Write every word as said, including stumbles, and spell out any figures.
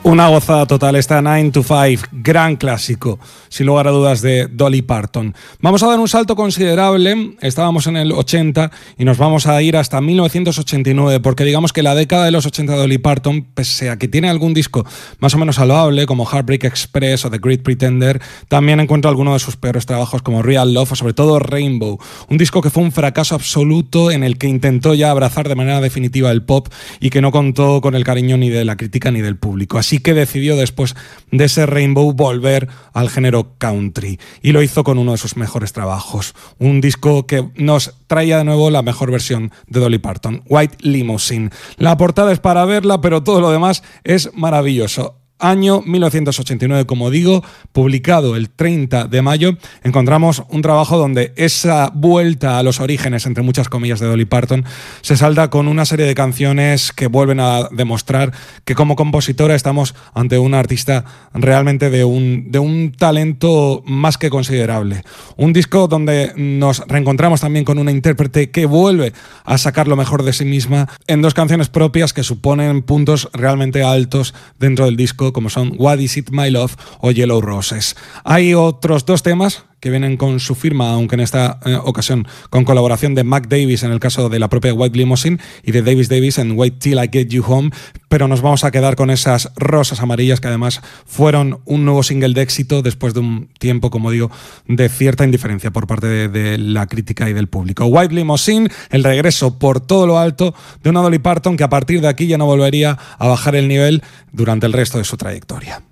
Una gozada total esta nine to five, gran clásico, sin lugar a dudas, de Dolly Parton. Vamos a dar un salto considerable, estábamos en el ochenta y nos vamos a ir hasta mil novecientos ochenta y nueve, porque digamos que la década de los ochenta de Dolly Parton, pese a que tiene algún disco más o menos salvable, como Heartbreak Express o The Great Pretender, también encuentro algunos de sus peores trabajos como Real Love o sobre todo Rainbow, un disco que fue un fracaso absoluto en el que intentó ya abrazar de manera definitiva el pop y que no contó con el cariño ni de la crítica ni del público. Así que decidió después de ese Rainbow volver al género country y lo hizo con uno de sus mejores trabajos, un disco que nos traía de nuevo la mejor versión de Dolly Parton, White Limousine. La portada es para verla, pero todo lo demás es maravilloso. Año mil novecientos ochenta y nueve, como digo, publicado el treinta de mayo, encontramos un trabajo donde esa vuelta a los orígenes, entre muchas comillas, de Dolly Parton, se salda con una serie de canciones que vuelven a demostrar que como compositora estamos ante una artista realmente de un, de un talento más que considerable. Un disco donde nos reencontramos también con una intérprete que vuelve a sacar lo mejor de sí misma en dos canciones propias que suponen puntos realmente altos dentro del disco, como son What Is It My Love o Yellow Roses. Hay otros dos temas que vienen con su firma, aunque en esta eh, ocasión con colaboración de Mac Davis en el caso de la propia White Limousine y de Davis Davis en Wait Till I Get You Home, pero nos vamos a quedar con esas rosas amarillas que además fueron un nuevo single de éxito después de un tiempo, como digo, de cierta indiferencia por parte de, de la crítica y del público. White Limousine, el regreso por todo lo alto de una Dolly Parton que a partir de aquí ya no volvería a bajar el nivel durante el resto de su trayectoria.